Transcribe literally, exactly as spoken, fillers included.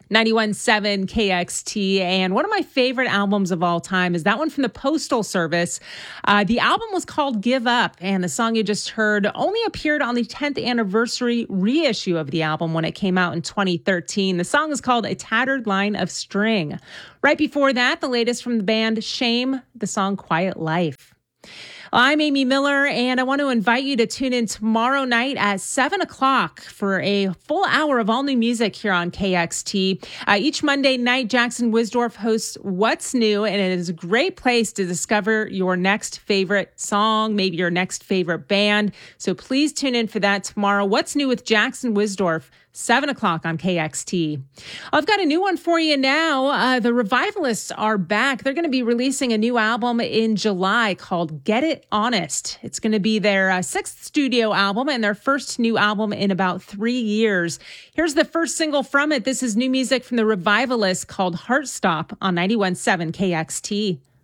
ninety-one point seven K X T. And one of my favorite albums of all time is that one from the Postal Service. Uh, the album was called Give Up, and the song you just heard only appeared on the tenth anniversary reissue of the album when it came out in twenty thirteen. The song is called A Tattered Line of String. Right before that, the latest from the band Shame, the song Quiet Life. I'm Amy Miller, and I want to invite you to tune in tomorrow night at seven o'clock for a full hour of all new music here on K X T. Uh, each Monday night, Jackson Wisdorf hosts What's New, and it is a great place to discover your next favorite song, maybe your next favorite band. So please tune in for that tomorrow. What's New with Jackson Wisdorf, seven o'clock on K X T. I've got a new one for you now. Uh, the Revivalists are back. They're going to be releasing a new album in July called Get It Honest. It's going to be their uh, sixth studio album and their first new album in about three years. Here's the first single from it. This is new music from the Revivalists called Heart Stop on ninety-one point seven K X T.